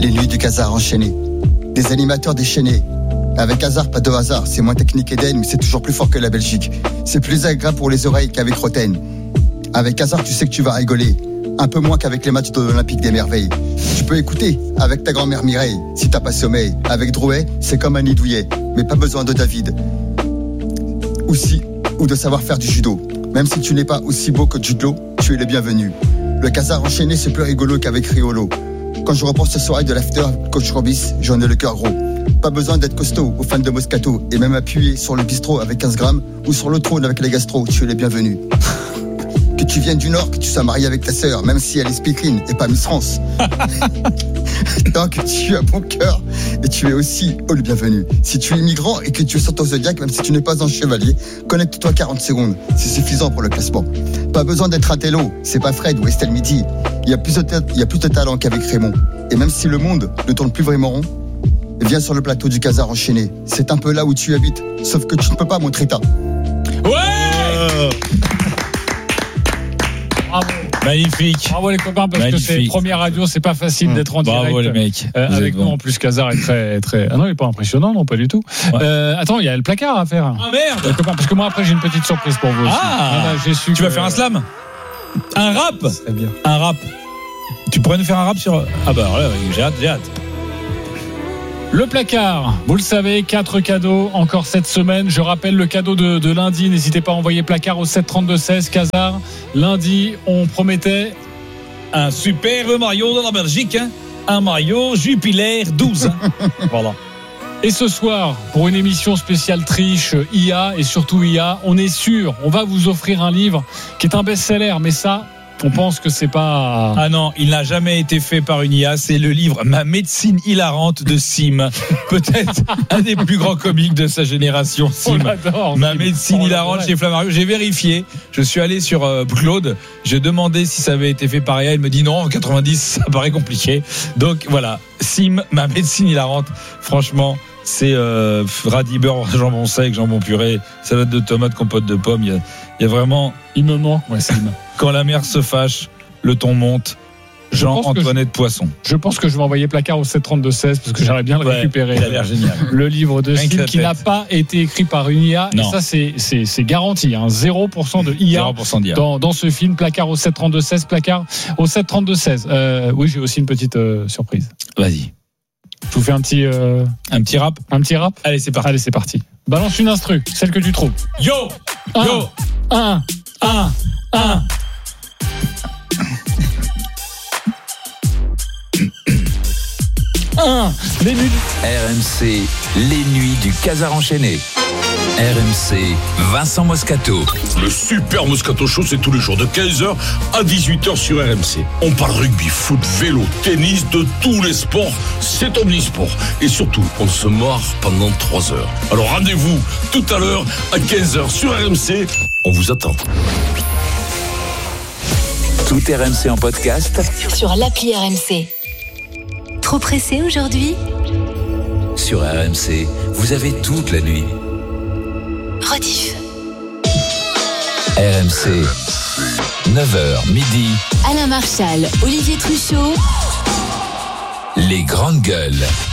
Les nuits du Casar enchaînées. Des animateurs déchaînés. Avec hasard, pas de hasard. C'est moins technique qu'Eden, mais c'est toujours plus fort que la Belgique. C'est plus agréable pour les oreilles qu'avec Roten. Avec hasard, tu sais que tu vas rigoler. Un peu moins qu'avec les matchs de l'Olympique des Merveilles. Tu peux écouter avec ta grand-mère Mireille, si t'as pas sommeil. Avec Drouet, c'est comme Annie Douillet, mais pas besoin de David. Ou de savoir faire du judo. Même si tu n'es pas aussi beau que Jude Law, tu es le bienvenu. Le Casar enchaîné, c'est plus rigolo qu'avec Riolo. Quand je repense ce soirée de l'after Coach Robis, j'en ai le cœur gros. Pas besoin d'être costaud aux fans de Moscato, et même appuyé sur le bistrot avec 15 grammes, ou sur le trône avec les gastro, tu es le bienvenu. Que tu viennes du Nord, que tu sois marié avec ta sœur, même si elle est speakerine et pas Miss France. Tant que tu as bon cœur, et tu es aussi le bienvenu. Si tu es immigrant et que tu es sur ton zodiaque, même si tu n'es pas un chevalier, connecte-toi 40 secondes. C'est suffisant pour le classement. Pas besoin d'être un télo, c'est pas Fred ou Estelle Midi. Il y a plus de talent qu'avec Raymond. Et même si le monde ne tourne plus vraiment rond, viens sur le plateau du Casar enchaîné. C'est un peu là où tu habites, sauf que tu ne peux pas montrer ta. Ouais. Bravo. Magnifique. Bravo les copains, parce que c'est première radio, c'est pas facile d'être en direct. Bravo les mecs. Avec nous en plus, Casar est très très. Ah non, il est pas impressionnant, non, pas du tout. Ouais. Attends, il y a le placard à faire. Ah merde. Les copains, parce que moi après j'ai une petite surprise pour vous aussi. Ah. J'ai su tu vas faire un slam. Un rap. Très bien. Un rap. Tu pourrais nous faire un rap sur. Ah bah alors là, j'ai hâte. Le placard, vous le savez, 4 cadeaux encore cette semaine. Je rappelle le cadeau de lundi. N'hésitez pas à envoyer placard au 732-16. Casar, lundi, on promettait un super Mario de la Belgique. Hein. Un Mario Jupiler 12. Hein. Voilà. Et ce soir, pour une émission spéciale triche, IA et surtout IA, on est sûr, on va vous offrir un livre qui est un best-seller. Mais ça, on pense que c'est pas... Ah non, il n'a jamais été fait par une IA. C'est le livre Ma médecine hilarante de Sim. Peut-être un des plus grands comiques de sa génération, Sim. On l'adore, Ma médecine hilarante chez Flammarion. J'ai vérifié. Je suis allé sur Claude. J'ai demandé si ça avait été fait par IA. Il me dit non, en 90, ça paraît compliqué. Donc voilà, Sim, Ma médecine hilarante. Franchement... C'est radis beurre, jambon sec, jambon puré, salade de tomates, compote de pommes. Il y a vraiment. Il me manque, moi, Sim. Quand la mer se fâche, le ton monte. Jean-Antoinette Poisson. Je pense que je vais envoyer placard au 732-16 parce que j'aimerais bien le récupérer. Il a l'air génial. Le livre de Sim qui n'a pas été écrit par une IA. Non. Et ça, c'est garanti. Hein. 0% de IA, 0% d'IA. Dans ce film. Placard au 732-16. Placard au 732-16. Oui, j'ai aussi une petite surprise. Vas-y. Je vous fais un petit rap. Un petit rap. Allez, c'est parti. Balance une instru, celle que tu trouves. Yo. 1. Les nuits. RMC, les nuits du Casar enchaîné. RMC, Vincent Moscato. Le super Moscato Show, c'est tous les jours de 15h à 18h sur RMC. On parle rugby, foot, vélo, tennis, de tous les sports. C'est omnisport. Et surtout, on se marre pendant 3 heures. Alors rendez-vous tout à l'heure à 15h sur RMC. On vous attend. Tout RMC en podcast sur l'appli RMC. Trop pressé aujourd'hui ? Sur RMC, vous avez toute la nuit. Rediff. RMC, 9h midi. Alain Marchal, Olivier Truchot. Les grandes gueules.